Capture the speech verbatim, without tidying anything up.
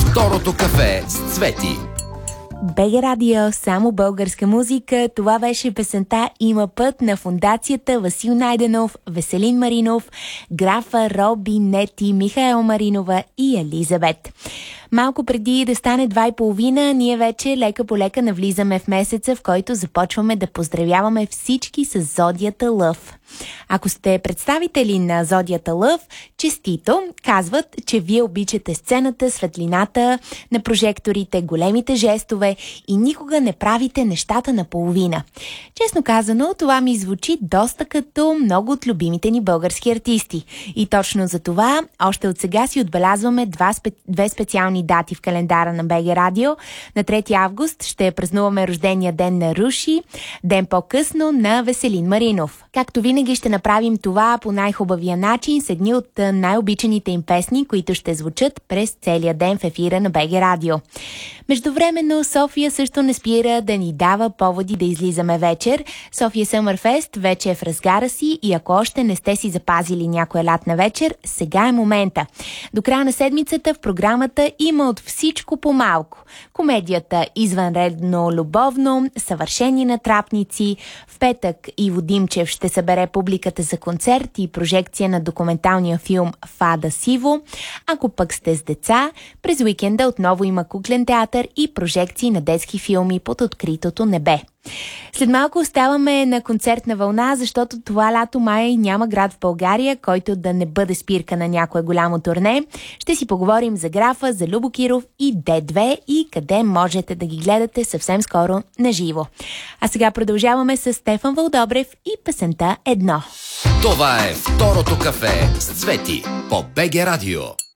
Второто кафе с Цвети. БГ Радио, само българска музика. Това беше песента "Има път" на фондацията Васил Найденов, Веселин Маринов, графа Роби Нети, Михаел Маринова и Елизабет. Малко преди да стане два и половина, ние вече лека по лека навлизаме в месеца, в който започваме да поздравяваме всички с зодията Лъв. Ако сте представители на зодията Лъв, честито, казват, че вие обичате сцената, светлината на прожекторите, големите жестове и никога не правите нещата наполовина. Честно казано, това ми звучи доста като много от любимите ни български артисти. И точно за това, още от сега си отбелязваме два спе... две специални дати в календара на БГ Радио. На трети август ще празнуваме рождения ден на Руши, ден по-късно на Веселин Маринов. Както винаги ще направим това по най-хубавия начин с едни от най-обичаните им песни, които ще звучат през целия ден в ефира на БГ Радио. Междувременно София също не спира да ни дава поводи да излизаме вечер. София Съмърфест вече е в разгара си и ако още не сте си запазили някоя лятна вечер, сега е момента. До края на седмицата в програмата има от всичко по малко. Комедията "Извънредно любовно", "Съвършени натрапници", в петък Иво Димчев ще събере публиката за концерт и прожекция на документалния филм "Фада Сиво". Ако пък сте с деца, през уикенда отново има куклен театър и прожекции на детски филми под откритото небе. След малко оставаме на концертна вълна, защото това лято май няма град в България, който да не бъде спирка на някое голямо турне. Ще си поговорим за графа, за Любо Киров и Д две и къде можете да ги гледате съвсем скоро на живо. А сега продължаваме с Стефан Вълдобрев и песента "Едно". Това е Второто кафе с Цвети по БГ Радио.